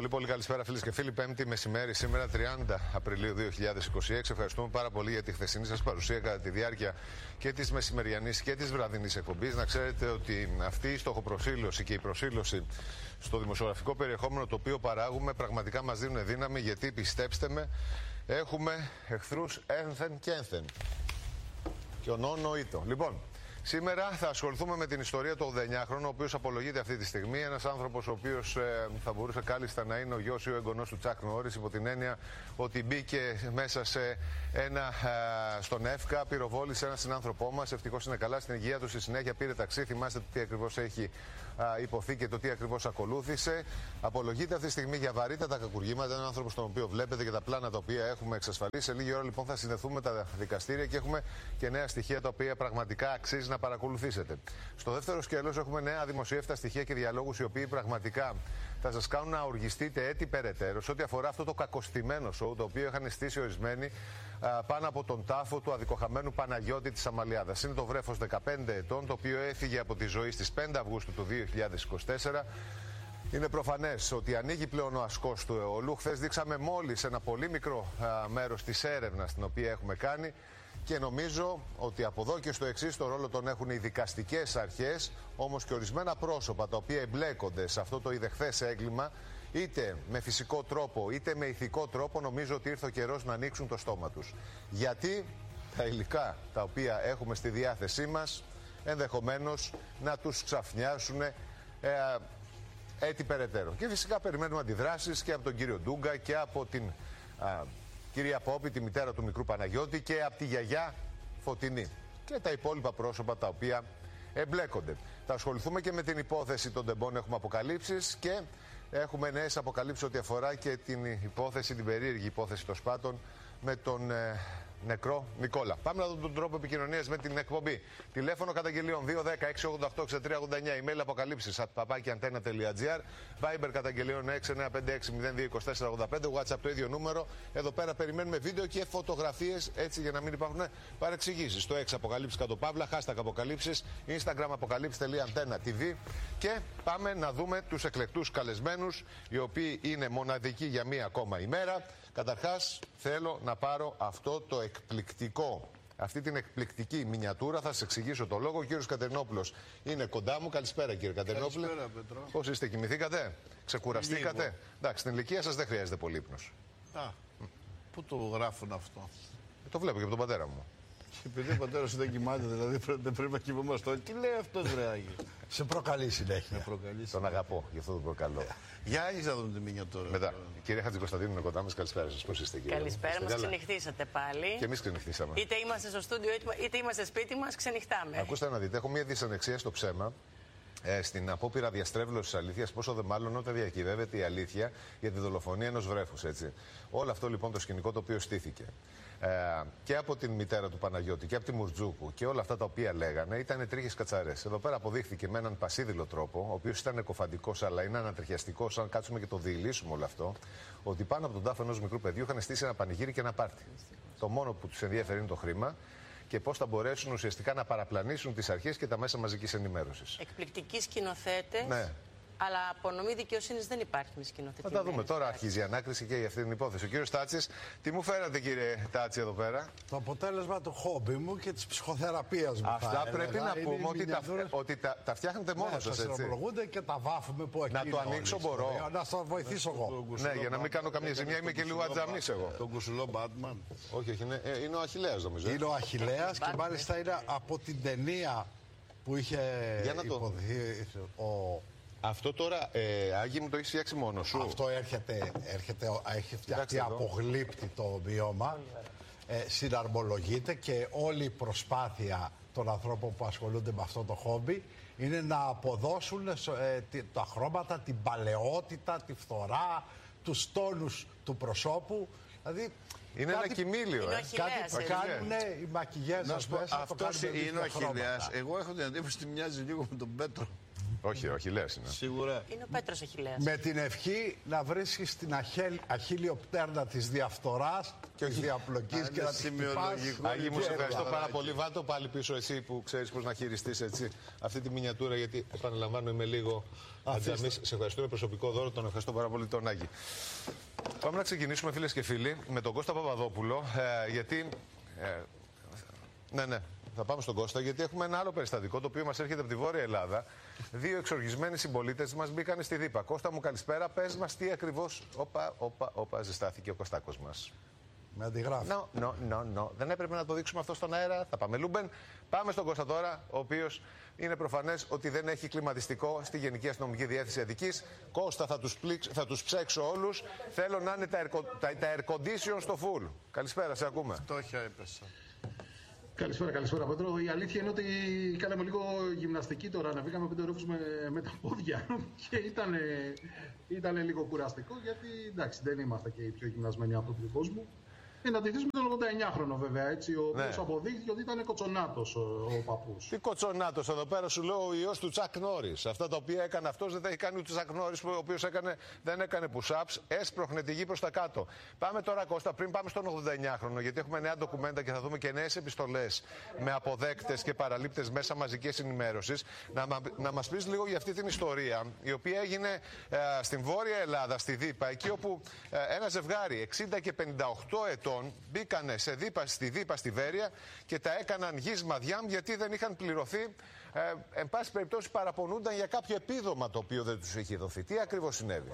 Πολύ καλησπέρα φίλες και φίλοι. Πέμπτη μεσημέρι, σήμερα 30 Απριλίου 2026. Ευχαριστούμε πάρα πολύ για τη χθεσινή σας παρουσία κατά τη διάρκεια και της μεσημεριανής και της βραδινής εκπομπής. Να ξέρετε ότι αυτή η στοχοπροσήλωση και η προσήλωση στο δημοσιογραφικό περιεχόμενο το οποίο παράγουμε πραγματικά μας δίνουν δύναμη, γιατί πιστέψτε με, έχουμε εχθρούς ένθεν και ένθεν. Και ο νόνο ήτο. Λοιπόν, σήμερα θα ασχοληθούμε με την ιστορία του 89χρονου, ο οποίος απολογείται αυτή τη στιγμή. Ένας άνθρωπος ο οποίος θα μπορούσε κάλλιστα να είναι ο γιος ή ο εγγονός του Τσακ Νόρις, υπό την έννοια ότι μπήκε μέσα σε στον ΕΦΚΑ, πυροβόλησε έναν συνάνθρωπό μας. Ευτυχώς είναι καλά στην υγεία του. Στη συνέχεια πήρε ταξί. Θυμάστε τι ακριβώς έχει υποθεί και το τι ακριβώς ακολούθησε. Απολογείται αυτή τη στιγμή για βαρύτατα κακουργήματα. Έναν άνθρωπο τον οποίο βλέπετε και τα πλάνα τα οποία έχουμε εξασφαλίσει. Σε λίγη ώρα λοιπόν θα συνδεθούμε με τα δικαστήρια και έχουμε και νέα στοιχεία τα οποία πραγματικά αξίζει να παρακολουθήσετε. Στο δεύτερο σκέλος έχουμε νέα δημοσιεύτα στοιχεία και διαλόγους οι οποίοι πραγματικά θα σας κάνουν να οργιστείτε έτη περαιτέρω σε ό,τι αφορά αυτό το κακοστημένο σοου το οποίο είχαν στήσει ορισμένοι πάνω από τον τάφο του αδικοχαμένου Παναγιώτη της Αμαλιάδας. Είναι το βρέφος 15 ετών, το οποίο έφυγε από τη ζωή στις 5 Αυγούστου του 2024. Είναι προφανές ότι ανοίγει πλέον ο ασκός του αιώλου. Χθες δείξαμε μόλις ένα πολύ μικρό μέρος της έρευνας την οποία έχουμε κάνει. Και νομίζω ότι από εδώ και στο εξής το ρόλο τον έχουν οι δικαστικές αρχές, όμως και ορισμένα πρόσωπα τα οποία εμπλέκονται σε αυτό το ιδεχθές έγκλημα, είτε με φυσικό τρόπο είτε με ηθικό τρόπο. Νομίζω ότι ήρθε ο καιρός να ανοίξουν το στόμα τους. Γιατί τα υλικά τα οποία έχουμε στη διάθεσή μας ενδεχομένως να τους ξαφνιάσουν έτη περαιτέρω. Και φυσικά περιμένουμε αντιδράσεις και από τον κύριο Ντούγκα και από την κυρία Πόπη, τη μητέρα του μικρού Παναγιώτη, και από τη γιαγιά Φωτεινή και τα υπόλοιπα πρόσωπα τα οποία εμπλέκονται. Θα ασχοληθούμε και με την υπόθεση των τεμπών. Έχουμε αποκαλύψεις και έχουμε νέες αποκαλύψεις ό,τι αφορά και την υπόθεση, την περίεργη υπόθεση των Σπάτων με τον νεκρό Νικόλα. Πάμε να δούμε τον τρόπο επικοινωνίας με την εκπομπή. Τηλέφωνο καταγγελιών 210-688-6389, email αποκαλύψεις@antena.gr, Viber καταγγελιών 6956-022485, WhatsApp το ίδιο νούμερο. Εδώ πέρα περιμένουμε βίντεο και φωτογραφίες, έτσι για να μην υπάρχουν παρεξηγήσεις. Το 6 αποκαλύψεις #, hashtag αποκαλύψεις, Instagram αποκαλύψεις.antenna.tv. Και πάμε να δούμε τους εκλεκτούς καλεσμένους, οι οποίοι είναι μοναδικοί για μία ακόμα ημέρα. Καταρχάς θέλω να πάρω αυτή την εκπληκτική μινιατούρα. Θα σας εξηγήσω το λόγο. Ο κύριος Κατερινόπουλος είναι κοντά μου. Καλησπέρα κύριε Κατερινόπουλε. Καλησπέρα Πέτρο. Πώς είστε, κοιμηθήκατε, ξεκουραστήκατε? Εντάξει, στην ηλικία σας δεν χρειάζεται πολύ ύπνος. Πού το γράφουν αυτό? Το βλέπω και από τον πατέρα μου. Και επειδή ο πατέρας σου δεν κοιμάται, δηλαδή δεν πρέπει να κοιμόμαστε. Τι λέει αυτός ρε Άγιο? Σε προκαλεί συνέχεια. Με προκαλεί. Τον αγαπώ, γι' αυτό τον προκαλώ. Για άγγιζα να δούμε τη μινιατούρα. Μετά. Κύριε Χατζικοσταντίνου είναι κοντά μας. Καλησπέρα σας. Πώς είστε κύριε? Καλησπέρα, μας ξενυχτήσατε πάλι. Και εμείς ξενυχτήσαμε. Είτε είμαστε στο στούντιο είτε είμαστε σπίτι μας, ξενυχτάμε. Ακούστε να δείτε, έχω μια δυσανεξία στο ψέμα. Στην απόπειρα διαστρέβλωσης αλήθειας, πόσο δε μάλλον όταν διακυβεύεται η αλήθεια για τη δολοφονία ενός βρέφους, έτσι. Όλο αυτό λοιπόν το σκηνικό το οποίο στήθηκε και από την μητέρα του Παναγιώτη και από τη Μουρτζούκου και όλα αυτά τα οποία λέγανε ήταν τρίχες κατσαρές. Εδώ πέρα αποδείχθηκε με έναν πασίδηλο τρόπο, ο οποίος ήταν εκοφαντικός αλλά είναι ανατριχιαστικός, αν κάτσουμε και το διηλύσουμε όλο αυτό, ότι πάνω από τον τάφο ενός μικρού παιδιού είχαν στήσει ένα πανηγύρι και ένα πάρτι. Το μόνο που τους ενδιαφέρει είναι το χρήμα και πώς θα μπορέσουν ουσιαστικά να παραπλανήσουν τις αρχές και τα μέσα μαζικής ενημέρωσης. Εκπληκτικοί σκηνοθέτες. Ναι. Αλλά απονομή δικαιοσύνης δεν υπάρχει με σκηνοθετή. Θα τα δούμε. Τώρα αρχίζει η ανάκριση και για αυτή την υπόθεση. Ο κύριος Τάτσης, τι μου φέρατε κύριε Τάτση εδώ πέρα? Το αποτέλεσμα του χόμπι μου και της ψυχοθεραπείας μου. Αυτά πρέπει να πούμε ότι τα φτιάχνετε μόνο σας, έτσι. Σας και τα βάφουμε που εκεί. Να το ανοίξω μπορώ? Να σας βοηθήσω εγώ. Ναι, για να μην κάνω καμία ζημιά, είμαι και λίγο ατζαμής εγώ. Τον κουσουλό Batman. Όχι, είναι ο Αχιλλέας νομίζω. Είναι ο Αχιλλέας και μάλιστα είναι από την ταινία που είχε υποδηθεί ο... Αυτό τώρα, Άγγι μου, το έχεις φτιάξει μόνος σου? Αυτό έχει φτιαχτεί απογλύπτει το βιώμα, συναρμολογείται και όλη η προσπάθεια των ανθρώπων που ασχολούνται με αυτό το χόμπι είναι να αποδώσουν τα χρώματα, την παλαιότητα, τη φθορά, τους τόνους του προσώπου. Δηλαδή, είναι ένα κοιμήλιο. Κάτι που κάνουν οι μακιγιές. Να σου πω, αυτός είναι ο Αχιλλέας. Εγώ έχω την εντύπωση ότι μοιάζει λίγο με τον Πέτρο. Όχι, ο Αχιλλέας είναι. Σίγουρα. Είναι ο Πέτρος Αχιλλέας. Με την ευχή να βρίσκεις την αχίλιο πτέρνα της διαφθοράς και της διαπλοκής και να τη χτυπάς. Άγιοι μου, σε ευχαριστώ πάρα πολύ. Βάτω πάλι πίσω εσύ που ξέρεις πώς να χειριστείς έτσι αυτή τη μινιατούρα, γιατί επαναλαμβάνω είμαι λίγο αντζαμής. Σε ευχαριστούμε, προσωπικό δώρο, τον ευχαριστώ πάρα πολύ τον Άγη. Πάμε να ξεκινήσουμε, φίλες και φίλοι, με τον Κώστα Παπαδόπουλο, γιατί... Ναι. Θα πάμε στον Κώστα, γιατί έχουμε ένα άλλο περιστατικό το οποίο μας έρχεται από τη Βόρεια Ελλάδα. 2 εξοργισμένοι συμπολίτες μας μπήκαν στη Δύπα. Κώστα μου, καλησπέρα. Πες μας τι ακριβώς. Όπα, ζεστάθηκε ο Κωστάκος μας. Με αντιγράφει. No. Δεν έπρεπε να το δείξουμε αυτό στον αέρα. Θα πάμε Λούμπεν. Πάμε στον Κώστα τώρα, ο οποίος είναι προφανές ότι δεν έχει κλιματιστικό στη Γενική Αστυνομική Διεύθυνση Αττικής. Κώστα, θα τους ψέξω όλους. Θέλω να είναι τα air condition στο full. Καλησπέρα, σε ακούμε. Φτώχεια έπεσα. Καλησπέρα, Πέτρο. Η αλήθεια είναι ότι κάναμε λίγο γυμναστική τώρα. Αναβήκαμε 5 ορόφους με τα πόδια και ήταν λίγο κουραστικό, γιατί εντάξει, δεν είμαστε και οι πιο γυμνασμένοι άνθρωποι του κόσμου. Να αντιθέσουμε τον 89χρονο βέβαια, έτσι, ο οποίος αποδείχθηκε ότι ήταν κοτσονάτος ο παππούς. Τι κοτσονάτος, εδώ πέρα σου λέω ο ιός του Τσακ Νόρις. Αυτά τα οποία έκανε αυτός δεν τα έχει κάνει ούτε ο Τσακ Νόρις, ο οποίος δεν έκανε push-ups, έσπροχνε τη γη προς τα κάτω. Πάμε τώρα, Κώστα, πριν πάμε στον 89χρονο, γιατί έχουμε νέα ντοκουμέντα και θα δούμε και νέες επιστολές με αποδέκτες και παραλήπτες μέσα μαζικής ενημέρωσης. Να μας πεις λίγο για αυτή την ιστορία, η οποία έγινε στην Βόρεια Ελλάδα, στη Δύπα, εκεί όπου ένα ζευγάρι 60 και 58 ετών μπήκανε στη Δύπα στη Βέρεια και τα έκαναν γης μαδιάμ γιατί δεν είχαν πληρωθεί. Εν πάση περιπτώσει παραπονούνταν για κάποιο επίδομα το οποίο δεν τους είχε δοθεί. Τι ακριβώς συνέβη?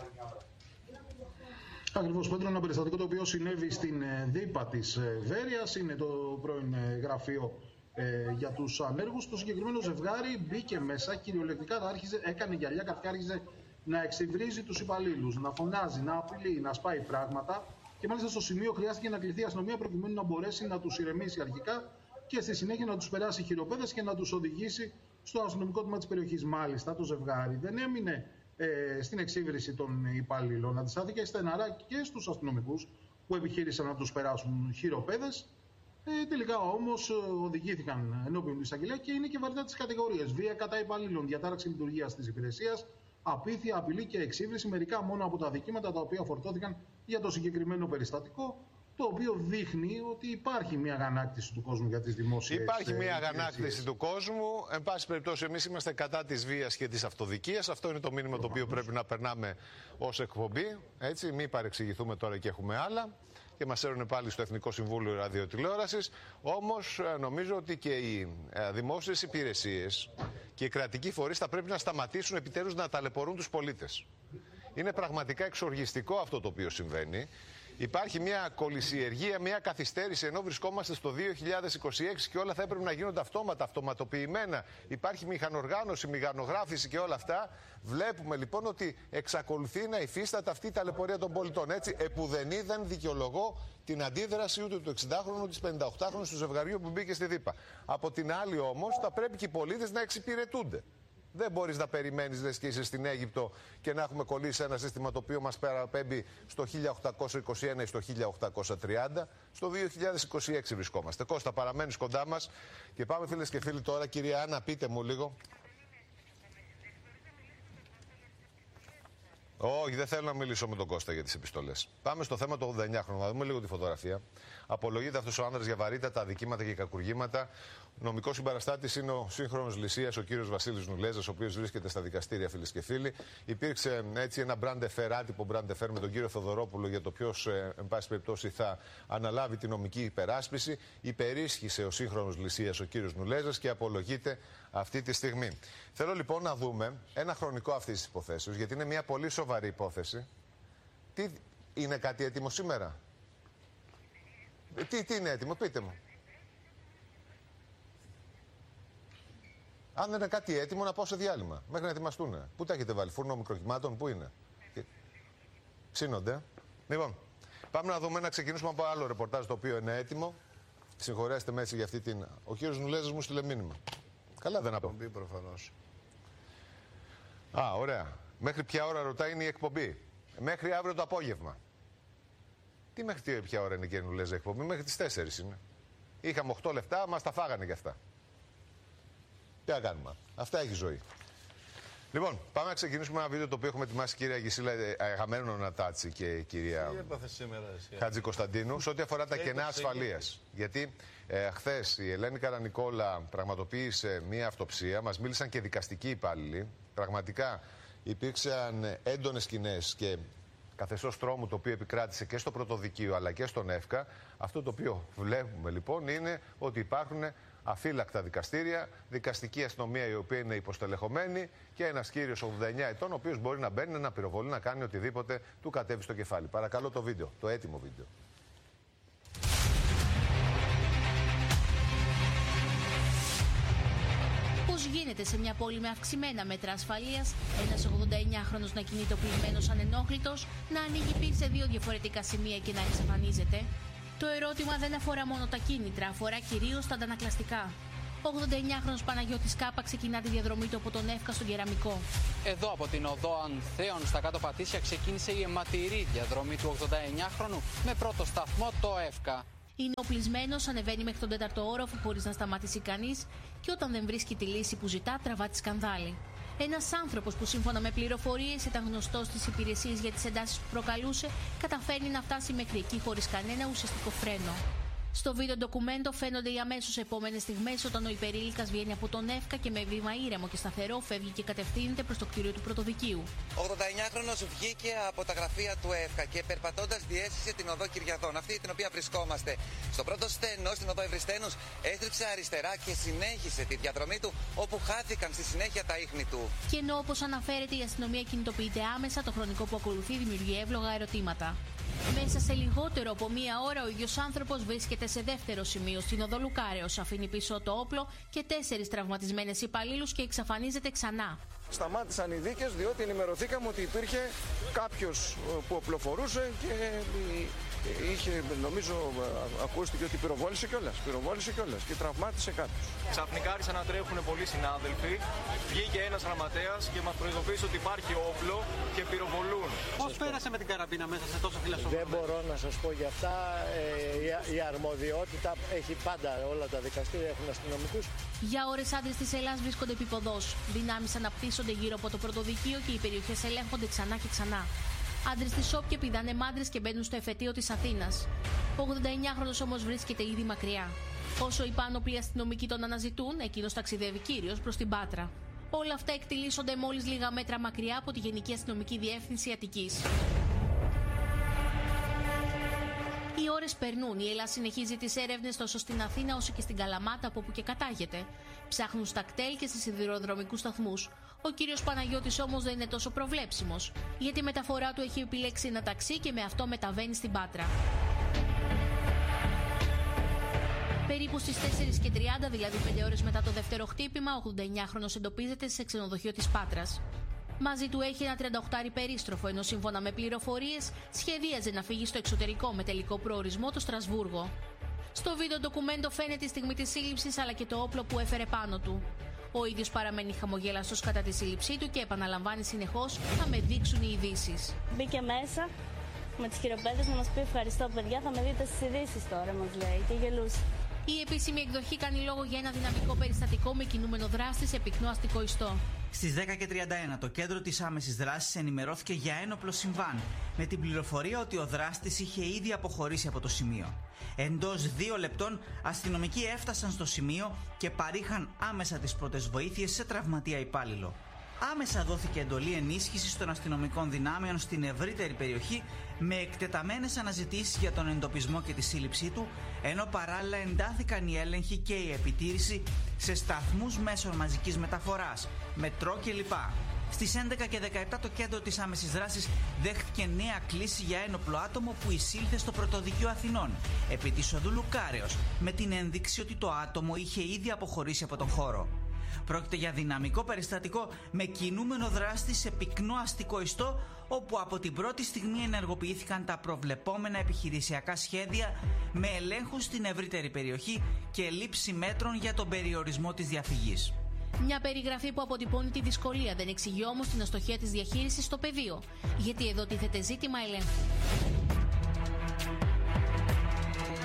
Ακριβώς, Πέτρο, ένα περιστατικό το οποίο συνέβη στην Δύπα της Βέρειας. Είναι το πρώην γραφείο για τους ανέργους. Το συγκεκριμένο ζευγάρι μπήκε μέσα, κυριολεκτικά έκανε γυαλιά και άρχιζε να εξυβρίζει τους υπαλλήλους, να φωνάζει, να απειλεί, να σπάει πράγματα. Και μάλιστα στο σημείο χρειάστηκε να κληθεί η αστυνομία προκειμένου να μπορέσει να τους ηρεμήσει αρχικά και στη συνέχεια να τους περάσει χειροπέδες και να τους οδηγήσει στο αστυνομικό τμήμα της περιοχής. Μάλιστα, το ζευγάρι δεν έμεινε στην εξύβριση των υπαλλήλων. Αντιστάθηκε στεναρά και στους αστυνομικούς που επιχείρησαν να τους περάσουν χειροπέδες. Τελικά όμως οδηγήθηκαν ενώπιον του εισαγγελέα και είναι και βαριά τις κατηγορίες. Βία κατά υπαλλήλων, διατάραξη λειτουργίας της υπηρεσίας, απίθεια, απειλή και εξύβριση, μερικά μόνο από τα αδικήματα τα οποία φορτώθηκαν για το συγκεκριμένο περιστατικό, το οποίο δείχνει ότι υπάρχει μια αγανάκτηση του κόσμου για τις δημόσιες υπηρεσίες. Υπάρχει μια υπηρεσίες. αγανάκτηση του κόσμου. Εν πάση περιπτώσει, εμείς είμαστε κατά της βίας και της αυτοδικίας. Αυτό είναι το μήνυμα το οποίο πρέπει να περνάμε ως εκπομπή. Έτσι, μην παρεξηγηθούμε τώρα και έχουμε άλλα. Και μας έρουν πάλι στο Εθνικό Συμβούλιο Ραδιοτηλεόρασης. Όμως νομίζω ότι και οι δημόσιες υπηρεσίες και οι κρατικοί φορείς θα πρέπει να σταματήσουν επιτέλους να ταλαιπωρούν τους πολίτες. Είναι πραγματικά εξοργιστικό αυτό το οποίο συμβαίνει. Υπάρχει μια κολυσιεργία, μια καθυστέρηση, ενώ βρισκόμαστε στο 2026 και όλα θα έπρεπε να γίνονται αυτόματα, αυτοματοποιημένα. Υπάρχει μηχανοργάνωση, μηχανογράφηση και όλα αυτά. Βλέπουμε λοιπόν ότι εξακολουθεί να υφίσταται αυτή η ταλαιπωρία των πολιτών. Έτσι, επουδενή δεν δικαιολογώ την αντίδραση ούτε του 60χρονου ούτε της 58χρονου του ζευγαριού που μπήκε στη Δύπα. Από την άλλη όμως θα πρέπει και οι πολίτες να εξυπηρετούνται. Δεν μπορείς να περιμένεις λες και είσαι στην Αίγυπτο και να έχουμε κολλήσει ένα σύστημα το οποίο μας παραπέμπει στο 1821 ή στο 1830. Στο 2026 βρισκόμαστε. Κώστα, παραμένεις κοντά μας και πάμε, φίλες και φίλοι, τώρα. Κυρία Άννα, πείτε μου λίγο. Όχι, δεν θέλω να μιλήσω με τον Κώστα για τις επιστολές. Πάμε στο θέμα του 89χρονου. Να δούμε λίγο τη φωτογραφία. Απολογείται αυτός ο άνδρας για βαρύτατα αδικήματα και κακουργήματα. Νομικός συμπαραστάτης είναι ο σύγχρονος λυσίας, ο κύριος Βασίλης Νουλέζας, ο οποίος βρίσκεται στα δικαστήρια, φίλες και φίλοι. Υπήρξε έτσι ένα brand-affair, άτυπο brand-affair με τον κύριο Θοδωρόπουλο για το ποιος, εν πάση περιπτώσει, θα αναλάβει τη νομική υπεράσπιση. Υπερίσχυσε ο σύγχρονος λυσίας, ο κύριος Νουλέζας, και απολογείται αυτή τη στιγμή. Θέλω λοιπόν να δούμε ένα χρονικό αυτής της υποθέσεως, γιατί είναι μια πολύ σοβαρή υπόθεση. Είναι κάτι έτοιμο σήμερα? Τι είναι έτοιμο, πείτε μου. Αν δεν είναι κάτι έτοιμο, να πάω σε διάλειμμα μέχρι να ετοιμαστούν. Πού τα έχετε βάλει, φούρνο μικροκυμάτων, πού είναι? Ψήνονται. Λοιπόν, πάμε να δούμε, να ξεκινήσουμε από άλλο ρεπορτάζ το οποίο είναι έτοιμο. Συγχωρέστε με έτσι για αυτή την. Ο κύριος Νουλέζας μου στείλε μήνυμα. Καλά, δεν απο. Εκπομπή προφανώς. Α, ωραία. Μέχρι ποια ώρα ρωτάει είναι η εκπομπή? Μέχρι αύριο το απόγευμα. Τι μέχρι ποια ώρα είναι, κύριε Νουλέζα, η εκπομπή? Μέχρι τις 4 είναι. Είχαμε 8 λεπτά, μας τα φάγανε κι αυτά. Τι να κάνουμε. Αυτά έχει ζωή. Λοιπόν, πάμε να ξεκινήσουμε ένα βίντεο το οποίο έχουμε ετοιμάσει η κυρία Γυσίλα Αγαμένου Νατάτσι και η κυρία Χατζη Κωνσταντίνου σε ό,τι αφορά τα κενά ασφαλείας. Γιατί χθες η Ελένη Καρανικόλα πραγματοποίησε μία αυτοψία, μας μίλησαν και δικαστικοί υπάλληλοι. Πραγματικά υπήρξαν έντονες σκηνές και καθεστώς τρόμου το οποίο επικράτησε και στο πρωτοδικείο αλλά και στον ΕΦΚΑ. Αυτό το οποίο βλέπουμε λοιπόν είναι ότι υπάρχουν αφύλακτα δικαστήρια, δικαστική αστυνομία η οποία είναι υποστελεχωμένη και ένας κύριος 89 ετών ο οποίος μπορεί να μπαίνει, να πυροβολεί, να κάνει οτιδήποτε του κατέβει στο κεφάλι. Παρακαλώ το βίντεο, το έτοιμο βίντεο. Πώς γίνεται σε μια πόλη με αυξημένα μέτρα ασφαλείας ένας 89χρονος να κινητοποιημένος ανενόχλητος, να ανοίγει πυρ σε δύο διαφορετικά σημεία και να εξαφανίζεται? Το ερώτημα δεν αφορά μόνο τα κίνητρα, αφορά κυρίως τα αντανακλαστικά. Ο 89χρονος Παναγιώτης Κάπα ξεκινά τη διαδρομή του από τον ΕΦΚΑ στον Κεραμικό. Εδώ από την οδό Ανθέων στα κάτω Πατήσια ξεκίνησε η αιματηρή διαδρομή του 89χρονου με πρώτο σταθμό το ΕΦΚΑ. Είναι οπλισμένος, ανεβαίνει μέχρι τον 4ο όροφο χωρίς να σταματήσει κανείς και όταν δεν βρίσκει τη λύση που ζητά, τραβά τη σκανδάλη. Ένας άνθρωπος που σύμφωνα με πληροφορίες ήταν γνωστός στις υπηρεσίες για τις εντάσεις που προκαλούσε, καταφέρνει να φτάσει μέχρι εκεί χωρίς κανένα ουσιαστικό φρένο. Στο βίντεο ντοκουμέντο φαίνονται οι αμέσως επόμενες στιγμές όταν ο υπερήλικας βγαίνει από τον ΕΦΚΑ και με βήμα ήρεμο και σταθερό φεύγει και κατευθύνεται προς το κτίριο του πρωτοδικείου. Ο 89χρονος βγήκε από τα γραφεία του ΕΦΚΑ και περπατώντας διέσχισε την οδό Κυριαδών, αυτή την οποία βρισκόμαστε. Στο πρώτο στενό, στην οδό Ευρυστένους, έστριψε αριστερά και συνέχισε τη διαδρομή του, όπου χάθηκαν στη συνέχεια τα ίχνη του. Και ενώ όπως αναφέρεται η αστυνομία κινητοποιείται άμεσα, το χρονικό που ακολουθεί δημιουργεί εύλογα ερωτήματα. Μέσα σε λιγότερο από μία ώρα ο ίδιος άνθρωπος βρίσκεται σε δεύτερο σημείο στην οδό Λουκάρεως, αφήνει πίσω το όπλο και 4 τραυματισμένες υπαλλήλους και εξαφανίζεται ξανά. Σταμάτησαν οι δίκες διότι ενημερωθήκαμε ότι υπήρχε κάποιος που οπλοφορούσε και είχε, νομίζω, ακούστηκε ότι πυροβόλησε κιόλας και τραυμάτισε κάποιους. Ξαφνικά άρχισαν να τρέχουν πολλοί συνάδελφοι, βγήκε ένας γραμματέας και μας προειδοποίησε ότι υπάρχει όπλο και πυροβολούν. Πώς πέρασε με την καραμπίνα μέσα σε τόσο φυλασσόμενο? Δεν μπορώ να σας πω για αυτά. Η αρμοδιότητα έχει πάντα, όλα τα δικαστήρια έχουν αστυνομικούς. Για ώρες άντρες της Ελλάδας βρίσκονται επιποδός. Δυνάμεις αναπτύσσονται γύρω από το πρωτοδικείο και οι περιοχές ελέγχονται ξανά και ξανά. Άντρες της Σόπια πηδάνε μάντρες και μπαίνουν στο εφετείο της Αθήνας. Ο 89χρονος όμως βρίσκεται ήδη μακριά. Όσο οι πάνωπλοι αστυνομικοί τον αναζητούν, εκείνος ταξιδεύει κύριος προς την Πάτρα. Όλα αυτά εκτιλήσονται μόλις λίγα μέτρα μακριά από τη Γενική Αστυνομική Διεύθυνση Αττικής. Οι ώρες περνούν. Η Ελλάδα συνεχίζει τις έρευνες τόσο στην Αθήνα όσο και στην Καλαμάτα, από όπου και κατάγεται. Ψάχνουν στα κτέλ και στις σιδηροδρομικούς σταθμούς. Ο κύριος Παναγιώτης όμως δεν είναι τόσο προβλέψιμος. Για τη μεταφορά του έχει επιλέξει ένα ταξί και με αυτό μεταβαίνει στην Πάτρα. Περίπου στις 4:30, δηλαδή 5 ώρες μετά το δεύτερο χτύπημα, ο 89χρονος εντοπίζεται σε ξενοδοχείο της Πάτρας. Μαζί του έχει ένα 38 περίστροφο, ενώ σύμφωνα με πληροφορίες σχεδίαζε να φύγει στο εξωτερικό με τελικό προορισμό το Στρασβούργο. Στο βίντεο ντοκουμέντο φαίνεται η στιγμή της σύλληψης αλλά και το όπλο που έφερε πάνω του. Ο ίδιος παραμένει χαμογελαστός κατά τη σύλληψή του και επαναλαμβάνει συνεχώς θα με δείξουν οι ειδήσεις. Μπήκε μέσα με τις χειροπέδες να μας πει ευχαριστώ παιδιά, θα με δείτε στις ειδήσεις τώρα, μας λέει, και γελούσε. Η επίσημη εκδοχή κάνει λόγο για ένα δυναμικό περιστατικό με κινούμενο δράστη σε πυκνό αστικό ιστό. Στις 10:31 το κέντρο της άμεσης δράσης ενημερώθηκε για ένοπλο συμβάν, με την πληροφορία ότι ο δράστης είχε ήδη αποχωρήσει από το σημείο. Εντός 2 λεπτών αστυνομικοί έφτασαν στο σημείο και παρήχαν άμεσα τις πρώτες βοήθειες σε τραυματία υπάλληλο. Άμεσα δόθηκε εντολή ενίσχυσης των αστυνομικών δυνάμεων στην ευρύτερη περιοχή με εκτεταμένες αναζητήσεις για τον εντοπισμό και τη σύλληψή του, ενώ παράλληλα εντάθηκαν οι έλεγχοι και η επιτήρηση σε σταθμούς μέσων μαζικής μεταφοράς, μετρό κλπ. Στις 11:17 το κέντρο της άμεσης δράσης δέχτηκε νέα κλήση για ένοπλο άτομο που εισήλθε στο πρωτοδικείο Αθηνών, επί της οδού Λουκάρεως, με την ένδειξη ότι το άτομο είχε ήδη αποχωρήσει από τον χώρο. Πρόκειται για δυναμικό περιστατικό με κινούμενο δράστη σε πυκνό αστικό ιστό, όπου από την πρώτη στιγμή ενεργοποιήθηκαν τα προβλεπόμενα επιχειρησιακά σχέδια με ελέγχους στην ευρύτερη περιοχή και λήψη μέτρων για τον περιορισμό της διαφυγής. Μια περιγραφή που αποτυπώνει τη δυσκολία, δεν εξηγεί όμως την αστοχία της διαχείρισης στο πεδίο, γιατί εδώ τίθεται ζήτημα ελέγχου. Πώς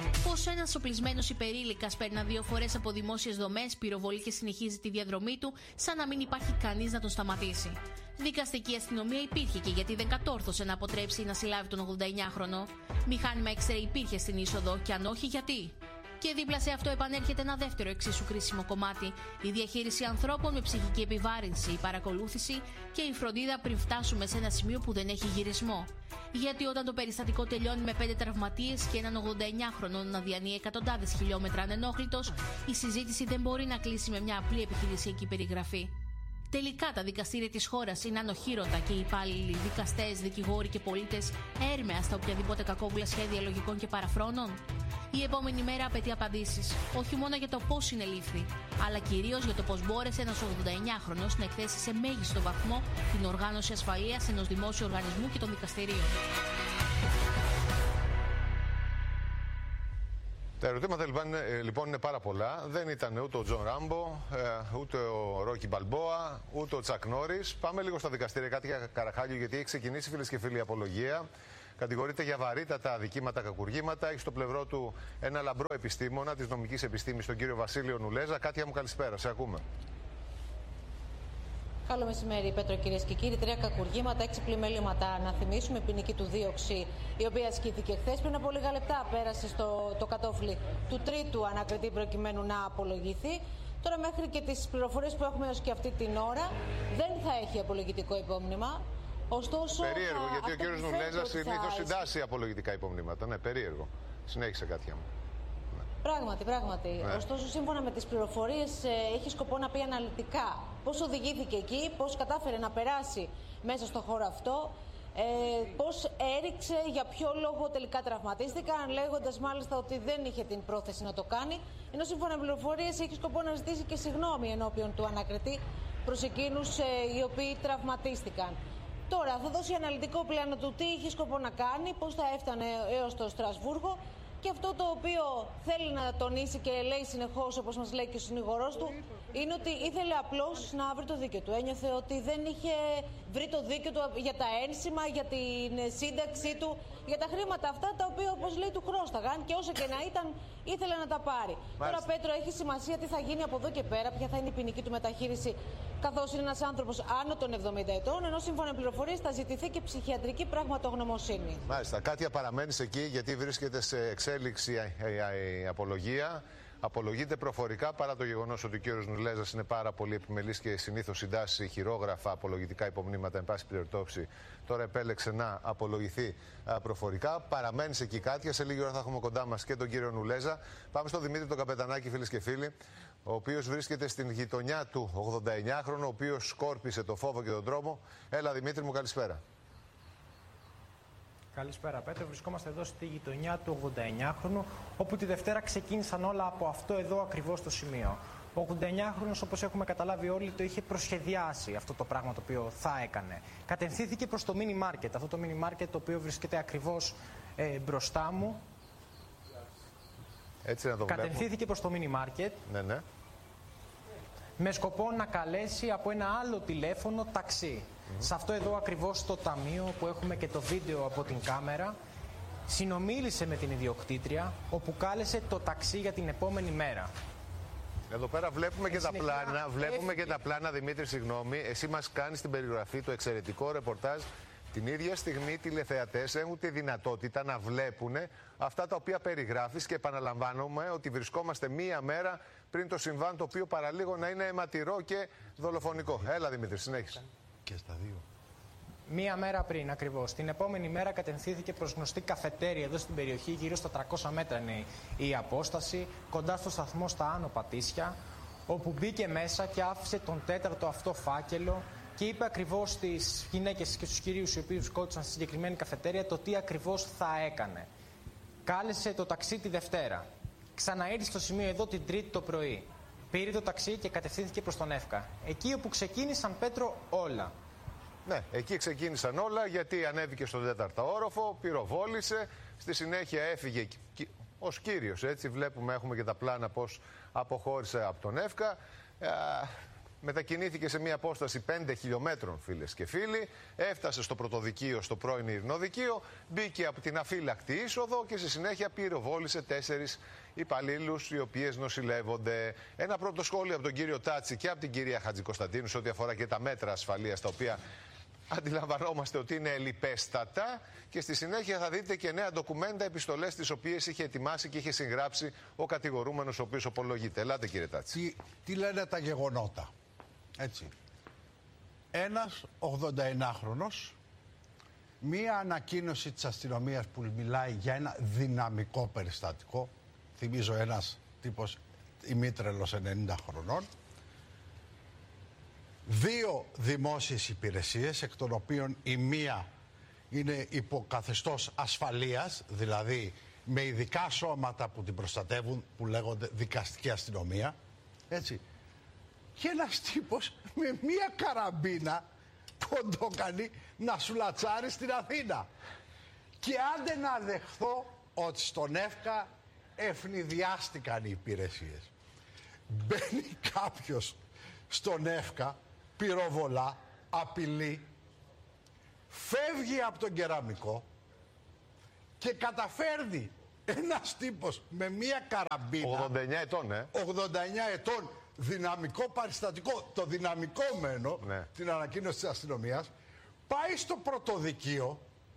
Ωστόσο, ένας οπλισμένος υπερήλικας περνά 2 φορές από δημόσιες δομές, πυροβολεί και συνεχίζει τη διαδρομή του, σαν να μην υπάρχει κανείς να τον σταματήσει. Δικαστική αστυνομία υπήρχε και γιατί δεν κατόρθωσε να αποτρέψει ή να συλλάβει τον 89χρονο. Μηχάνημα X-ray υπήρχε στην είσοδο, και αν όχι, γιατί. Και δίπλα σε αυτό επανέρχεται ένα δεύτερο εξίσου κρίσιμο κομμάτι: η διαχείριση ανθρώπων με ψυχική επιβάρυνση, η παρακολούθηση και η φροντίδα πριν φτάσουμε σε ένα σημείο που δεν έχει γυρισμό. Γιατί όταν το περιστατικό τελειώνει με 5 τραυματίες και έναν 89χρονο να διανύει εκατοντάδες χιλιόμετρα ανενόχλητος, η συζήτηση δεν μπορεί να κλείσει με μια απλή επιχειρησιακή περιγραφή. Τελικά τα δικαστήρια της χώρας είναι ανοχήρωτα και οι υπάλληλοι, δικαστές, δικηγόροι και πολίτες έρμεα στα οποιαδήποτε κακόβουλα σχέδια λογικών και παραφρόνων. Η επόμενη μέρα απαιτεί απαντήσεις, όχι μόνο για το πώς συνελήφθη, αλλά κυρίως για το πώς μπόρεσε ένας 89χρονος να εκθέσει σε μέγιστο βαθμό την οργάνωση ασφαλείας ενός δημόσιου οργανισμού και των δικαστηρίων. Τα ερωτήματα λοιπόν είναι πάρα πολλά. Δεν ήταν ούτε ο Τζον Ράμπο, ούτε ο Ρόκι Μπαλμπόα, ούτε ο Τσακ Νόρις. Πάμε λίγο στα δικαστήρια, κάτι για Καραχάλιο, γιατί έχει ξεκινήσει, φίλες και φίλοι, η απολογία. Κατηγορείται για βαρύτατα αδικήματα, κακουργήματα. Έχει στο πλευρό του ένα λαμπρό επιστήμονα της νομικής επιστήμης, τον κύριο Βασίλειο Νουλέζα. Κάτια μου, καλησπέρα, σε ακούμε. Καλό μεσημέρι, Πέτρο, κυρίες και κύριοι. 3 κακουργήματα, 6 πλημέληματα, να θυμίσουμε, ποινική του δίωξη, η οποία ασκήθηκε χθες. Πριν από λίγα λεπτά πέρασε το κατόφλι του 3ου ανακριτή προκειμένου να απολογηθεί. Τώρα, μέχρι και τις πληροφορίες που έχουμε έως και αυτή την ώρα, δεν θα έχει απολογητικό υπόμνημα. Ωστόσο, περίεργο, γιατί ο κύριος Νουλέζα συνήθως συντάσσει απολογητικά υπομνήματα. Ναι, περίεργο. Συνέχισε, Κάτια μου. Πράγματι. Ναι. Ωστόσο, σύμφωνα με τις πληροφορίες, έχει σκοπό να πει αναλυτικά πώς οδηγήθηκε εκεί, πώς κατάφερε να περάσει μέσα στο χώρο αυτό, πώς έριξε, για ποιο λόγο τελικά τραυματίστηκαν, λέγοντας μάλιστα ότι δεν είχε την πρόθεση να το κάνει, ενώ σύμφωνα με πληροφορίες έχει σκοπό να ζητήσει και συγγνώμη ενώπιον του ανακριτή προς εκείνους οι οποίοι τραυματίστηκαν. Τώρα θα δώσει αναλυτικό πλάνο του τι είχε σκοπό να κάνει, πώς θα έφτανε έως το Στρασβούργο. Και αυτό το οποίο θέλει να τονίσει και λέει συνεχώς, όπως μας λέει και ο συνηγορός του, είναι ότι ήθελε απλώς να βρει το δίκαιο του. Ένιωθε ότι δεν είχε βρει το δίκαιο του για τα ένσημα, για την σύνταξή του, για τα χρήματα αυτά τα οποία, όπως λέει, του χρώσταγαν και όσο και να ήταν, ήθελε να τα πάρει. Μάλιστα. Τώρα, Πέτρο, έχει σημασία τι θα γίνει από εδώ και πέρα, ποια θα είναι η ποινική του μεταχείριση, καθώς είναι ένας άνθρωπος άνω των 70 ετών, ενώ σύμφωνα με πληροφορίες θα ζητηθεί και ψυχιατρική πραγματογνωμοσύνη. Μάλιστα. Κάτια, παραμένεις εκεί γιατί βρίσκεται σε εξέλιξη η απολογία. Απολογείται προφορικά, παρά το γεγονός ότι ο κύριος Νουλέζας είναι πάρα πολύ επιμελής και συνήθως συντάσσει χειρόγραφα απολογητικά υπομνήματα, εν πάση περιπτώσει. Τώρα επέλεξε να απολογηθεί προφορικά. Παραμένεις εκεί, Κάτια. Σε λίγη ώρα θα έχουμε κοντά μας και τον κύριο Νουλέζα. Πάμε στον Δημήτρη τον Καπετανάκη, φίλες και φίλοι, ο οποίος βρίσκεται στην γειτονιά του 89χρονου, ο οποίος σκόρπισε το φόβο και τον τρόμο. Έλα, Δημήτρη μου, καλησπέρα. Καλησπέρα, Πέτρο. Βρισκόμαστε εδώ στη γειτονιά του 89χρονου, όπου τη Δευτέρα ξεκίνησαν όλα από αυτό εδώ ακριβώς το σημείο. Ο 89χρονος, όπως έχουμε καταλάβει όλοι, το είχε προσχεδιάσει αυτό το πράγμα το οποίο θα έκανε. Κατευθύνθηκε προς το mini market, αυτό το mini market το οποίο βρίσκεται ακριβώς μπροστά μου. Έτσι να το Κατευθύνθηκε προς το mini market. Ναι. Με σκοπό να καλέσει από ένα άλλο τηλέφωνο ταξί. Σε αυτό εδώ ακριβώς το ταμείο που έχουμε και το βίντεο από την κάμερα, συνομίλησε με την ιδιοκτήτρια, όπου κάλεσε το ταξί για την επόμενη μέρα. Εδώ πέρα βλέπουμε και τα πλάνα. Βλέπουμε και τα πλάνα, Δημήτρη, συγγνώμη. Εσύ μας κάνεις την περιγραφή, το εξαιρετικό ρεπορτάζ. Την ίδια στιγμή οι τηλεθεατές έχουν τη δυνατότητα να βλέπουν αυτά τα οποία περιγράφεις και επαναλαμβάνουμε ότι βρισκόμαστε μία μέρα πριν το συμβάν, το οποίο παραλίγο να είναι αιματηρό και δολοφονικό. Έλα, Δημήτρη, συνέχισε. Και στα δύο. Μία μέρα πριν ακριβώς. Την επόμενη μέρα κατευθύνθηκε προς γνωστή καφετέρια εδώ στην περιοχή, γύρω στα 300 μέτρα είναι η απόσταση, κοντά στο σταθμό στα Άνω Πατήσια, όπου μπήκε μέσα και άφησε τον 4ο αυτό φάκελο και είπε ακριβώς στις γυναίκες και στους κυρίους οι οποίοι βρισκόντουσαν στη συγκεκριμένη καφετέρια το τι ακριβώς θα έκανε. Κάλεσε το ταξί τη Δευτέρα. Ξαναήρθε στο σημείο εδώ την Τρίτη το πρωί. Πήρε το ταξί και κατευθύνθηκε προς τον Εύκα. Εκεί όπου ξεκίνησαν, Πέτρο, όλα. Ναι, εκεί ξεκίνησαν όλα, γιατί ανέβηκε στον 4ο όροφο, πυροβόλησε, στη συνέχεια έφυγε ως κύριος. Έτσι βλέπουμε, έχουμε και τα πλάνα πώς αποχώρησε από τον Εύκα. μετακινήθηκε σε μια απόσταση 5 χιλιόμετρων, φίλες και φίλοι, έφτασε στο πρωτοδικείο, στο πρώην ειρηνοδικείο, μπήκε από την αφύλακτη είσοδο και στη συνέχεια πυροβόλησε 4 υπαλλήλους οι οποίες νοσηλεύονται. Ένα πρώτο σχόλιο από τον κύριο Τάτση και από την κυρία Χατζικοσταντίνου σε ό,τι αφορά και τα μέτρα ασφαλείας, τα οποία αντιλαμβανόμαστε ότι είναι ελλιπέστατα, και στη συνέχεια θα δείτε και νέα ντοκουμέντα, επιστολές τις οποίες είχε ετοιμάσει και είχε συγγράψει ο κατηγορούμενος, ο οποίος απολογείται. Ελάτε, κύριε Τάτση. Τι λένε τα γεγονότα. Έτσι. Ένας 89χρονος, μία ανακοίνωση της αστυνομίας που μιλάει για ένα δυναμικό περιστατικό. Θυμίζω ένας τύπος ημίτρελος 90 χρονών. 2 δημόσιες υπηρεσίες, εκ των οποίων η μία είναι υποκαθεστώς ασφαλείας, δηλαδή με ειδικά σώματα που την προστατεύουν, που λέγονται δικαστική αστυνομία, έτσι. Και ένας τύπος με μία καραμπίνα που κάνει να σουλατσάρει στην Αθήνα. Και άντε να δεχθώ ότι στον ΕΦΚΑ ευνηδιάστηκαν οι υπηρεσίες. Μπαίνει κάποιος στον ΕΦΚΑ, πυροβολά, απειλεί, φεύγει από τον κεραμικό και καταφέρνει ένας τύπος με μία καραμπίνα, 89 ετών, 89 ετών, δυναμικό παριστατικό, το δυναμικό μένω, την ανακοίνωση της αστυνομίας, πάει στο πρωτοδικείο,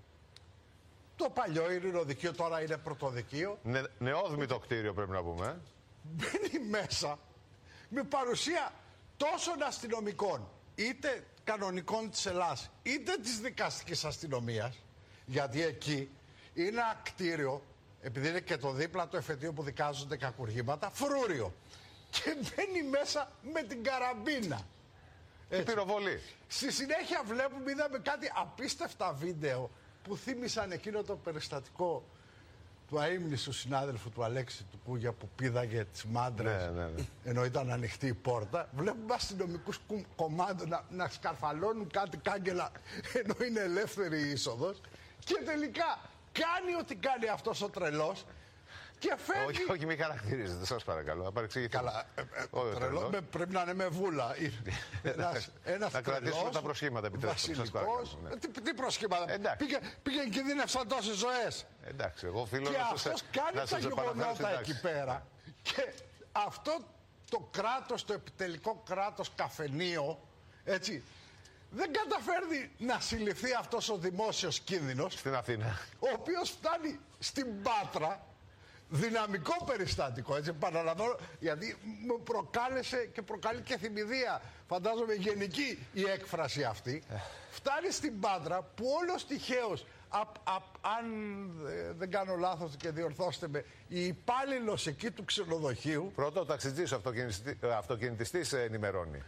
το παλιό ειρηνοδικείο, τώρα είναι πρωτοδικείο. Νεόδμητο κτίριο πρέπει να πούμε. Μπαίνει μέσα με παρουσία τόσων αστυνομικών, είτε κανονικών της Ελλάδας, είτε της δικαστικής αστυνομίας, γιατί εκεί είναι ένα κτίριο, επειδή είναι και το δίπλα το εφετείο που δικάζονται κακουργήματα, φρούριο. Και μπαίνει μέσα με την καραμπίνα. Και πυροβολή. Στη συνέχεια είδαμε κάτι απίστευτα βίντεο που θύμισαν εκείνο το περιστατικό του αείμνηστου συνάδελφου του Αλέξη του Κούγια που πήδαγε τις μάντρες, ενώ ήταν ανοιχτή η πόρτα. Βλέπουμε αστυνομικούς κομμάτων να σκαρφαλώνουν κάτι κάγκελα ενώ είναι ελεύθερη η είσοδος, και τελικά κάνει ό,τι κάνει αυτός ο τρελός και φεύγει. Όχι, μην χαρακτηρίζετε, σας παρακαλώ. Καλά, τρελό, πρέπει να είναι με βούλα. Ένας να κρατήσουμε τα προσχήματα, επιτρέψτε. Τι προσχήματα, πήγαινε και κινδύνευσαν τόσες ζωές. Εντάξει, εγώ φίλο και αυτός κάνει τα γεγονότα εκεί πέρα. Και αυτό το κράτος, το επιτελικό κράτος καφενείο, έτσι, δεν καταφέρνει να συλληφθεί αυτός ο δημόσιος κίνδυνος στην Αθήνα, ο οποίος φτάνει στην Πάτρα. Δυναμικό περιστατικό, έτσι, παραλαμβάνω, γιατί μου προκάλεσε και προκαλεί και θυμηδία, φαντάζομαι γενική η έκφραση αυτή. Φτάνει στην Πάτρα που όλος τυχαίως, αν δεν κάνω λάθος και διορθώστε με, η υπάλληλος εκεί του ξενοδοχείου, πρώτο ο ταξιτζής, ο αυτοκινητιστής ενημερώνει,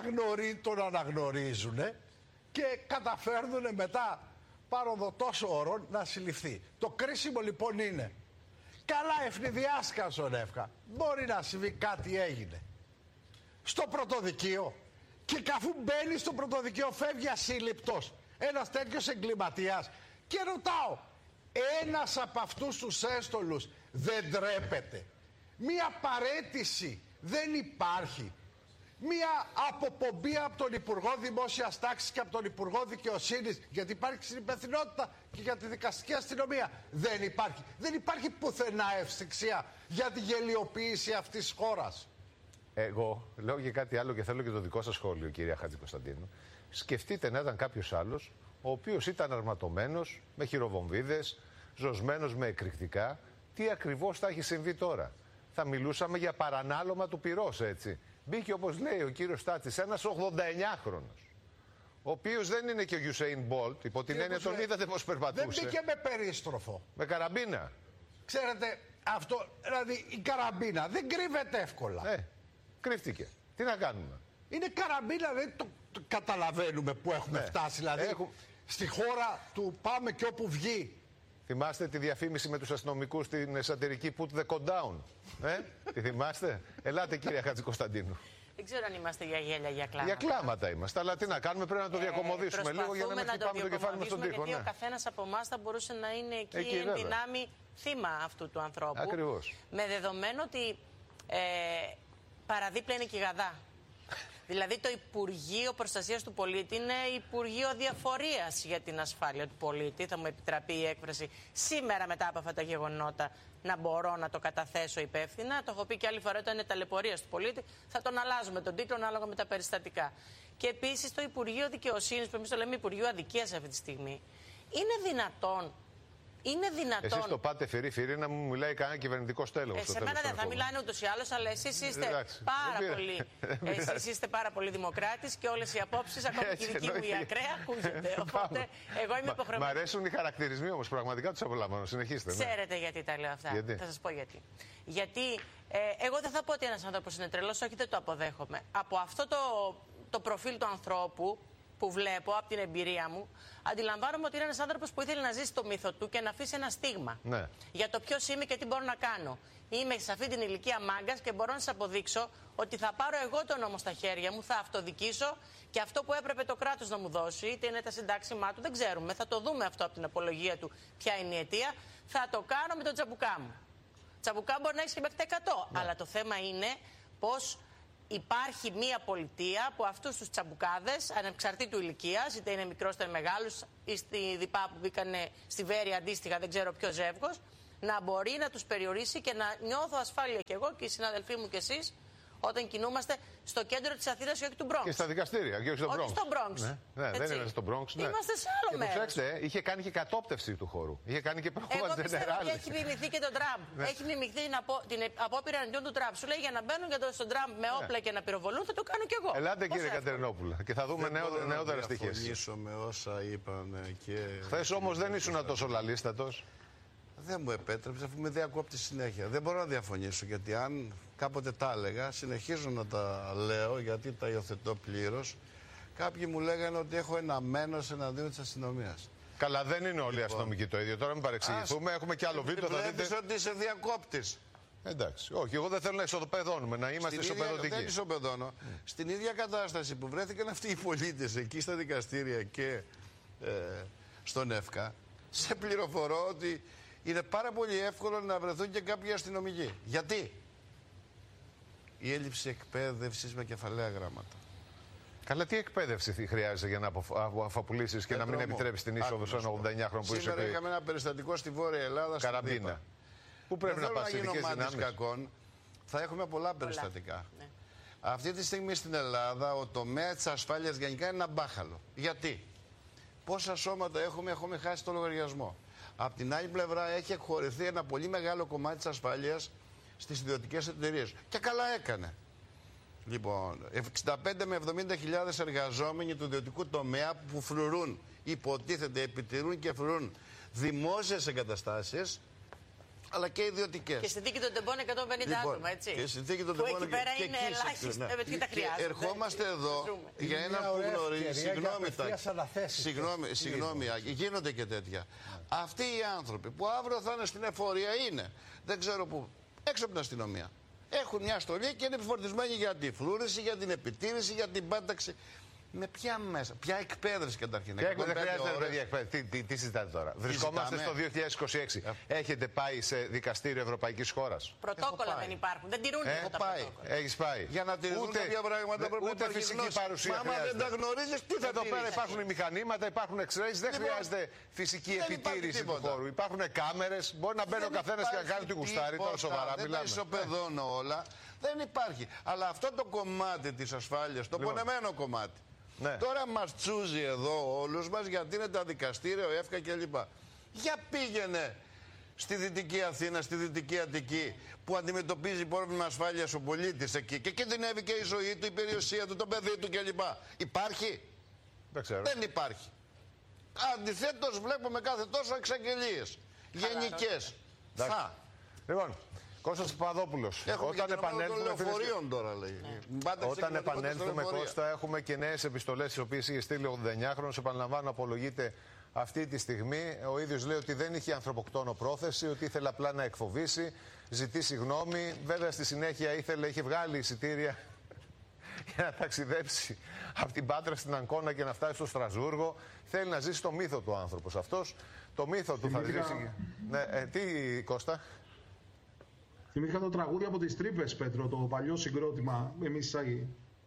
τον αναγνωρίζουνε και καταφέρνουν μετά παροδοτός όρων να συλληφθεί. Το κρίσιμο λοιπόν είναι, καλά ευνηδιάστηκαν στον ΕΦΚΑ, μπορεί να συμβεί κάτι, έγινε στο πρωτοδικείο, και αφού μπαίνει στο πρωτοδικείο φεύγει ασύλληπτος ένας τέτοιος εγκληματίας. Και ρωτάω, ένας από αυτούς τους έστολους δεν τρέπεται? Μία παραίτηση δεν υπάρχει? Μία αποπομπή από τον Υπουργό Δημόσιας Τάξης και από τον Υπουργό Δικαιοσύνης, γιατί υπάρχει συνυπευθυνότητα και για τη δικαστική αστυνομία? Δεν υπάρχει. Δεν υπάρχει πουθενά ευστιξία για τη γελιοποίηση αυτής της χώρας. Εγώ λέω και κάτι άλλο και θέλω και το δικό σας σχόλιο, κυρία Χατζικοσταντίνου. Σκεφτείτε να ήταν κάποιος άλλος, ο οποίος ήταν αρματωμένος με χειροβομβίδες, ζωσμένος με εκρηκτικά, τι ακριβώς θα έχει συμβεί τώρα? Θα μιλούσαμε για παρανάλωμα του πυρός, έτσι. Μπήκε, όπως λέει ο κύριος Τάτσης, ένας 89χρονος, ο οποίος δεν είναι και ο Usain Bolt, υπό την έννοια τον είδατε πώς περπατούσε. Δεν μπήκε με περίστροφο. Με καραμπίνα. Ξέρετε, αυτό, δηλαδή η καραμπίνα δεν κρύβεται εύκολα. Κρύφτηκε. Τι να κάνουμε? Είναι καραμπίνα, δεν το καταλαβαίνουμε που έχουμε φτάσει. Δηλαδή, στη χώρα του πάμε και όπου βγει. Θυμάστε τη διαφήμιση με τους αστυνομικούς στην σατυρική Put the code down? Τη θυμάστε? Ελάτε, κυρία Χατζικοσταντίνου. Δεν ξέρω αν είμαστε για γέλια, για κλάματα. Για κλάματα είμαστε, αλλά τι να κάνουμε, πρέπει να το διακομωδήσουμε λίγο για να μην χτυπάμε το κεφάλι μας στον τοίχο. Γιατί ο καθένας από εμάς θα μπορούσε να είναι εκεί εν δυνάμει θύμα αυτού του ανθρώπου. Ακριβώς. Με δεδομένο ότι παραδίπλα είναι και η Γαδά. Δηλαδή το Υπουργείο Προστασίας του Πολίτη είναι Υπουργείο Διαφορίας για την ασφάλεια του πολίτη. Θα μου επιτραπεί η έκφραση σήμερα μετά από αυτά τα γεγονότα να μπορώ να το καταθέσω υπεύθυνα. Το έχω πει και άλλη φορά, όταν είναι ταλαιπωρίας του πολίτη θα τον αλλάζουμε τον τίτλο ανάλογα με τα περιστατικά. Και επίσης το Υπουργείο Δικαιοσύνης, που εμείς το λέμε Υπουργείο Αδικίας αυτή τη στιγμή, είναι δυνατόν. Εσείς το πάτε φυρί να μου μιλάει κανένα κυβερνητικό στέλεχος. Σε μένα δεν θα μιλάνε ούτως ή άλλως, αλλά εσείς είστε πάρα πολύ δημοκράτης και όλες οι απόψεις, ακόμα και η δική μου η ακραία, ακούγεται. Οπότε εγώ είμαι υποχρεωμένη. Μ' αρέσουν οι χαρακτηρισμοί όμως, πραγματικά τους απολαμβάνω. Συνεχίστε. Ξέρετε γιατί τα λέω αυτά. Θα σας πω γιατί. Γιατί εγώ δεν θα πω ότι ένας άνθρωπος είναι τρελός, όχι, δεν το αποδέχομαι. Από αυτό το προφίλ του ανθρώπου που βλέπω από την εμπειρία μου, αντιλαμβάνομαι ότι είναι ένας άνθρωπος που ήθελε να ζήσει το μύθο του και να αφήσει ένα στίγμα. Ναι. Για το ποιος είμαι και τι μπορώ να κάνω. Είμαι σε αυτή την ηλικία μάγκας και μπορώ να σας αποδείξω ότι θα πάρω εγώ τον νόμο στα χέρια μου, θα αυτοδικήσω και αυτό που έπρεπε το κράτος να μου δώσει, είτε είναι τα συντάξιμά του, δεν ξέρουμε. Θα το δούμε αυτό από την απολογία του, ποια είναι η αιτία. Θα το κάνω με τον τσαμπουκά μου. Τσαμπουκά μπορεί να έχει και μέχρι τα 100. Ναι. Αλλά το θέμα είναι πως υπάρχει μια πολιτεία που αυτούς τους τσαμπουκάδες, ανεξαρτήτου ηλικίας, είτε είναι μικρός είτε μεγάλος, ή στη ΔΥΠΑ που μπήκανε στη Βέρεια αντίστοιχα, δεν ξέρω ποιο ζεύγος, να μπορεί να τους περιορίσει και να νιώθω ασφάλεια κι εγώ και οι συναδελφοί μου κι εσείς, όταν κινούμαστε στο κέντρο της Αθήνας και όχι του Μπρόγκς. Και στα δικαστήρια, και όχι στο Μπρόγκς. Όχι στο Μπρόγκς. Ναι, δεν είναι στο Μπρόγκς. Ναι. Είμαστε σε άλλο μέρος. Προσέξτε, είχε κάνει και κατόπτευση του χώρου. Είχε κάνει και πρόγραμμα General. Εγώ πιστεύω ότι έχει μιμηθεί και τον Τραμπ. Ναι. Έχει μιμηθεί την απόπειρα εναντίον του Τραμπ. Σου λέει για να μπαίνουν στον Τραμπ με όπλα και να πυροβολούν, θα το κάνω κι εγώ. Ελάτε κύριε Κατερινόπουλα και θα δούμε νεότερα στοιχεία. Θα συμφωνήσω με όσα είπαν και. Χθες όμως δεν ήσουν τόσο λαλίστατος. Δεν μου επέτρεψε, αφού με διακόπτει συνέχεια. Δεν μπορώ να διαφωνήσω, γιατί αν κάποτε τα έλεγα, συνεχίζω να τα λέω, γιατί τα υιοθετώ πλήρως. Κάποιοι μου λέγανε ότι έχω ένα μένος εναντίον της αστυνομίας. Καλά, δεν είναι όλοι οι αστυνομικοί το ίδιο. Τώρα μην παρεξηγηθούμε, έχουμε και άλλο βίντεο. Θα δείτε ότι είσαι διακόπτης. Εντάξει, όχι, εγώ δεν θέλω να ισοπεδώνουμε, να είμαστε ισοπεδωτικοί. Δεν ισοπεδώνω. Στην ίδια κατάσταση που βρέθηκαν αυτοί οι πολίτες εκεί στα δικαστήρια και στον ΕΦΚΑ, σε πληροφορώ ότι είναι πάρα πολύ εύκολο να βρεθούν και κάποιοι αστυνομικοί. Γιατί? Η έλλειψη εκπαίδευσης με κεφαλαία γράμματα. Καλά, τι εκπαίδευση χρειάζεται για να αφαπουλήσεις και να μην επιτρέψεις την είσοδο σε ένα 89χρονο που είσαι. Σήμερα είχαμε ένα περιστατικό στη Βόρεια Ελλάδα. Καραμπίνα. Πού πρέπει να πας ειδικές δυνάμεις. Κακών, θα έχουμε πολλά περιστατικά. Ναι. Αυτή τη στιγμή στην Ελλάδα ο τομέας της ασφάλειας γενικά είναι ένα μπάχαλο. Γιατί? Πόσα σώματα έχουμε χάσει το λογαριασμό. Απ' την άλλη πλευρά έχει εκχωρηθεί ένα πολύ μεγάλο κομμάτι της ασφάλειας στις ιδιωτικές εταιρείες. Και καλά έκανε. Λοιπόν, 65 με 70.000 εργαζόμενοι του ιδιωτικού τομέα που φρουρούν, υποτίθεται, επιτηρούν και φρουρούν δημόσιες εγκαταστάσεις, αλλά και ιδιωτικές. Και στη θήκη των τεμπών 150 άτομα, έτσι. Και στη θήκη των τεμπών εκεί πέρα είναι ελάχιστα. Και ερχόμαστε εδώ για ένα που γνωρίζει. Συγγνώμη, γίνονται και τέτοια. Αυτοί οι άνθρωποι που αύριο θα είναι στην εφορία είναι, δεν ξέρω πού, έξω από την αστυνομία. Έχουν μια στολή και είναι επιφορτισμένοι για τη φρούρηση, για την επιτήρηση, για την πάταξη. Με ποια μέσα, ποια εκπαίδευση καταρχήν. Δεν χρειάζεται εκπαίδευση. Τι συζητάτε τώρα? Βρισκόμαστε στο 2026. Έχετε πάει σε δικαστήριο ευρωπαϊκής χώρας? Πρωτόκολλα δεν υπάρχουν. Δεν τηρούν τα πρωτόκολλα. Έχεις πάει? Για να τηρούν κάποια πράγματα πρέπει να υπάρχει φυσική παρουσία. Άμα δεν τα γνωρίζεις, τι θα εδώ πέρα υπάρχουν μηχανήματα, υπάρχουν X-rays. Δεν χρειάζεται φυσική επιτήρηση του χώρου. Υπάρχουν κάμερες. Μπορεί να μπαίνει ο καθένας και να κάνει τη γουστάρι. Τώρα σοβαρά μιλάμε. Δεν τα ισοπεδώνω όλα. Δεν υπάρχει. Αλλά αυτό το κομμάτι της ασφάλειας, το πονεμένο κομμάτι. Ναι. Τώρα μας τσούζει εδώ όλους μας γιατί είναι τα δικαστήρια, ο ΕΦΚΑ κλπ. Για πήγαινε στη Δυτική Αθήνα, στη Δυτική Αττική που αντιμετωπίζει πρόβλημα ασφάλειας ο πολίτης εκεί και κινδυνεύει και η ζωή του, η περιουσία του, το παιδί του κλπ. Υπάρχει? Δεν ξέρω. Δεν υπάρχει. Αντιθέτως βλέπουμε κάθε τόσο εξαγγελίες γενικές. Λοιπόν, Κώστας Παπαδόπουλος. Όταν επανέλθουμε, Κώστα, έχουμε και νέες επιστολές τις οποίες είχε στείλει ο 89χρονος. Επαναλαμβάνω, απολογείται αυτή τη στιγμή. Ο ίδιος λέει ότι δεν είχε ανθρωποκτόνο πρόθεση, ότι ήθελε απλά να εκφοβήσει. Ζητεί συγγνώμη. Βέβαια, στη συνέχεια είχε βγάλει εισιτήρια για να ταξιδέψει από την Πάτρα στην Αγκώνα και να φτάσει στο Στρασβούργο. Θέλει να ζήσει το μύθο του άνθρωπος αυτός. Το μύθο του θα ζήσει. Ναι, τι, Κώστα? Θυμήθηκα το τραγούδι από τις Τρύπες, Πέτρο, το παλιό συγκρότημα. Εμείς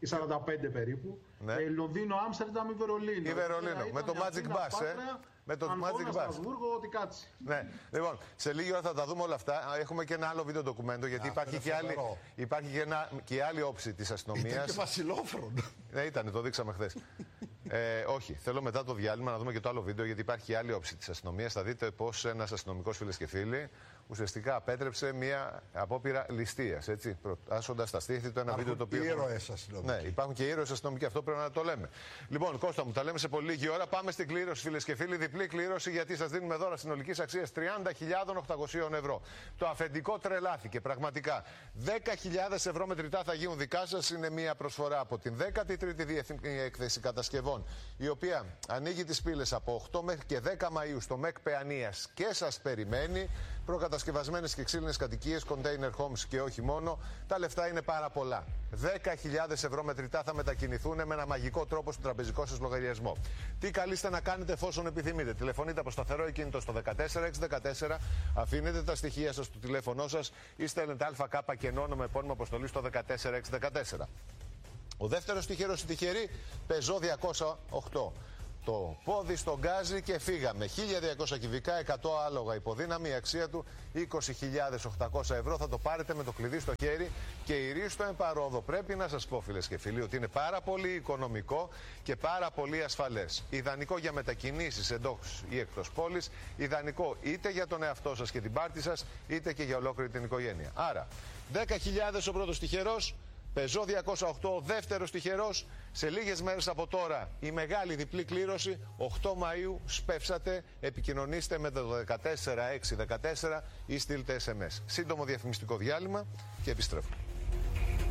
οι 45 περίπου. Ναι. Λονδίνο, Άμστερνταμ ή Βερολίνο. Η Βερολίνο. Με το Magic Bus, με το Magic Bus. Στρασβούργο, ότι κάτσει. Ναι. Λοιπόν, σε λίγη ώρα θα τα δούμε όλα αυτά. Έχουμε και ένα άλλο βίντεο ντοκουμέντο, γιατί υπάρχει και άλλη όψη της αστυνομίας. Ήταν και Βασιλόφρον. Ναι, ήταν, το δείξαμε χθες. Όχι, θέλω μετά το διάλειμμα να δούμε και το άλλο βίντεο, γιατί υπάρχει και άλλη όψη της αστυνομίας. Θα δείτε πώς ένας αστυνομικός, φίλες και φίλοι, ουσιαστικά απέτρεψε μια απόπειρα ληστείας. Προτάσσοντας στα στήθη του ένα βίντεο το οποίο. Υπάρχουν και ήρωες αστυνομικοί. Ναι, υπάρχουν και ήρωες αστυνομικοί. Αυτό πρέπει να το λέμε. Λοιπόν, Κώστα μου, τα λέμε σε πολύ λίγη ώρα. Πάμε στην κλήρωση, φίλες και φίλοι. Διπλή κλήρωση, γιατί σας δίνουμε δώρα συνολικής αξίας 30.800 ευρώ. Το αφεντικό τρελάθηκε. Πραγματικά. 10.000 ευρώ μετρητά θα γίνουν δικά σας. Είναι μια προσφορά από την 13η Διεθνή Έκθεση Κατασκευών, η οποία ανοίγει τις πύλες από 8 μέχρι και 10 Μαΐου στο ΜΕΚ Παιανίας και σας περιμένει. Προκατασκευασμένες και ξύλινες κατοικίες, container homes και όχι μόνο. Τα λεφτά είναι πάρα πολλά. 10.000 ευρώ μετρητά θα μετακινηθούν με ένα μαγικό τρόπο στο τραπεζικό σας λογαριασμό. Τι καλείστε να κάνετε εφόσον επιθυμείτε? Τηλεφωνείτε από σταθερό κινητό στο 14614, αφήνετε τα στοιχεία σας στο τηλέφωνό σας ή στέλνετε ΑΚ και ενώνω με επώνυμο αποστολή στο 14614. Ο δεύτερος τυχερός ή τυχερή, Peugeot 208. Το πόδι στον γκάζι και φύγαμε. 1.200 κυβικά, 100 άλογα υποδύναμη, η αξία του 20.800 ευρώ. Θα το πάρετε με το κλειδί στο χέρι και η Ρίστο Εμπαρόδο. Πρέπει να σας πω, φίλες και φίλοι, ότι είναι πάρα πολύ οικονομικό και πάρα πολύ ασφαλές. Ιδανικό για μετακινήσεις εντός ή εκτός πόλης. Ιδανικό είτε για τον εαυτό σας και την πάρτη σας, είτε και για ολόκληρη την οικογένεια. Άρα, 10.000 ο πρώτος τυχερός. Peugeot 208, ο δεύτερος τυχερός. Σε λίγες μέρες από τώρα η μεγάλη διπλή κλήρωση. 8 Μαΐου σπεύσατε, επικοινωνήστε με το 14614 ή στείλτε SMS. Σύντομο διαφημιστικό διάλειμμα και επιστρέφουμε.